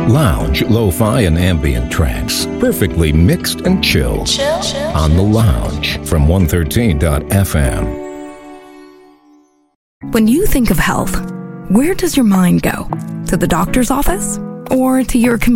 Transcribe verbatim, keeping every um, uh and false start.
Lounge, lo-fi, and ambient tracks, perfectly mixed and chilled. Chill, chill, on The Lounge from one thirteen dot f m. When you think of health, where does your mind go? To the doctor's office or to your